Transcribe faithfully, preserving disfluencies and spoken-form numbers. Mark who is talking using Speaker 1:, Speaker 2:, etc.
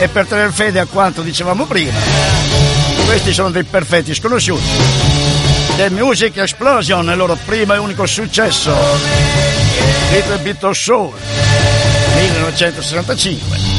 Speaker 1: E per tener fede a quanto dicevamo prima, questi sono dei perfetti sconosciuti. The Music Explosion, il loro primo e unico successo, Little Bit of Soul, millenovecentosessantacinque.